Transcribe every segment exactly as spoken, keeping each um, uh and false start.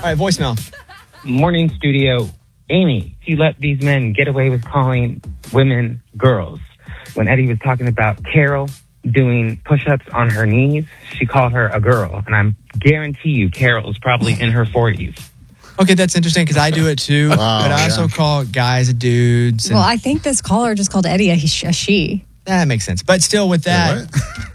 All right, voicemail. Morning studio. Amy, you let these men get away with calling women girls. When Eddie was talking about Carol doing push-ups on her knees, she called her a girl. And I guarantee you Carol's probably in her forties. Okay, that's interesting because I do it too. Wow, but I also yeah. call guys dudes. And Well, I think this caller just called Eddie a, a she. that makes sense. But still, with that,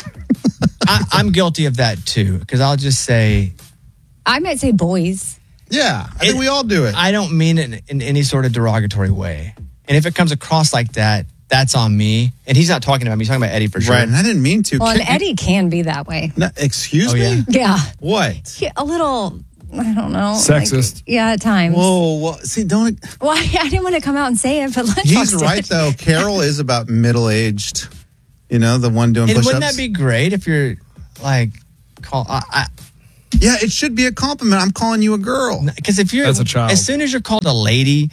I, I'm guilty of that too because I'll just say, I might say boys. Yeah, I think It- we all do it. I don't mean it in, in any sort of derogatory way. And if it comes across like that, that's on me. And he's not talking about me. He's talking about Eddie for sure. Right, and I didn't mean to. Well, and Can- Eddie can be that way. No, excuse Oh, me? yeah. Yeah. What? Yeah, a little, I don't know. Sexist. Like, yeah, at times. Whoa, well, see, don't. Well, I, I didn't want to come out and say it, but let's He's right, though. Carol is about middle-aged, you know, the one doing And push-ups. wouldn't that be great if you're like, call, I, I, Yeah, it should be a compliment. I'm calling you a girl. because if you're As a child. as soon as you're called a lady,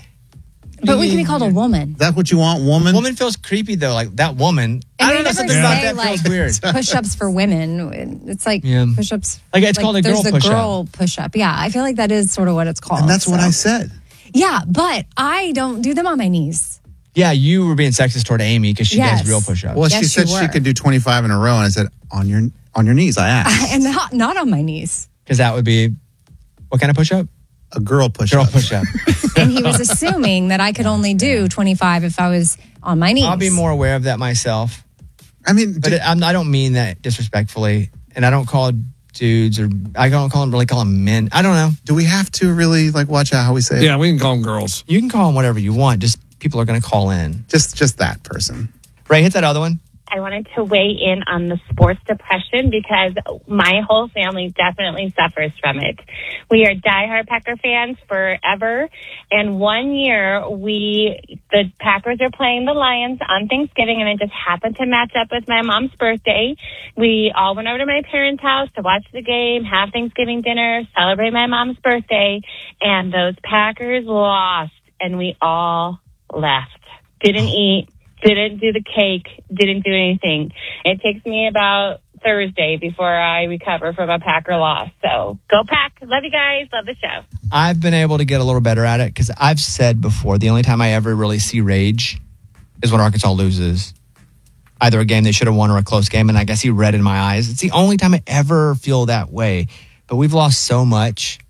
But we can be called a woman. Is that what you want, woman? woman feels creepy though. Like that woman, And I they don't know, never something say, about that like, feels weird. push-ups for women. It's like Yeah. push-ups. Like, it's called a girl there's push-up. girl push-up. Yeah, I feel like that is sort of what it's called. And that's what so. I said. Yeah, but I don't do them on my knees. Yeah, you were being sexist toward Amy because she Yes. does real push-ups. Well, Yes, she said you she were. could do twenty-five in a row, and I said, on your on your knees, I asked. And not, not on my knees. Because that would be what kind of push-up? A girl push-up. Girl push-up. And he was assuming that I could only do twenty-five if I was on my knees. I'll be more aware of that myself. I mean, But do- it, I'm, I don't mean that disrespectfully, and I don't call dudes or I don't call them really call them men. I don't know. do we have to really like watch out how we say it? Yeah, we can call them girls. You can call them whatever you want. Just people are going to call in. Just just that person. Ray, hit that other one. I wanted to weigh in on the sports depression because my whole family definitely suffers from it. We are diehard Packer fans forever. And one year we, the Packers are playing the Lions on Thanksgiving and it just happened to match up with my mom's birthday. We all went over to my parents' house to watch the game, have Thanksgiving dinner, celebrate my mom's birthday. And those Packers lost and we all left. Didn't eat. Didn't do the cake, didn't do anything. It takes me about Thursday before I recover from a Packer loss. So go Pack. Love you guys. Love the show. I've been able to get a little better at it because I've said before the only time I ever really see rage is when Arkansas loses. Either a game they should have won or a close game, and I guess he read in my eyes. It's the only time I ever feel that way. But we've lost so much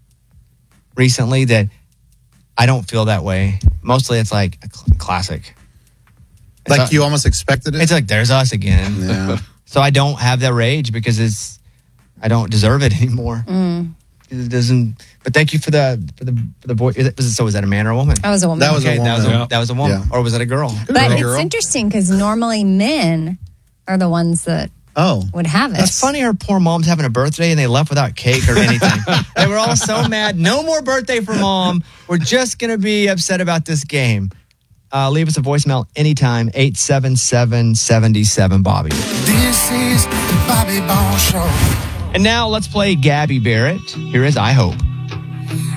recently that I don't feel that way. Mostly it's like a cl- classic. It's Like a- you almost expected it? It's like, there's us again. Yeah. So I don't have that rage because it's, I don't deserve it anymore. Mm. It doesn't, but thank you for the, for the, for the boy. Is it, was it, so was that a man or a woman? That was a woman. That was a okay, that was woman. a, that was a woman. Yeah. Or was it a girl? But it's girl. interesting because normally men are the ones that Oh. would have it. That's funny. Her poor mom's having a birthday and they left without cake or anything. They were all so mad. No more birthday for mom. We're just going to be upset about this game. Uh, leave us a voicemail anytime, eight seven seven, seven seven, Bobby. This is the Bobby Bone Show. And now let's play Gabby Barrett. Here is I Hope.